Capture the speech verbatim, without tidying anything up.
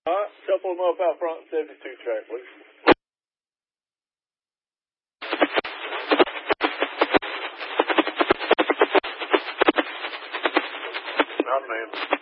All right, couple them up out front, seventy-two track, please. Not man.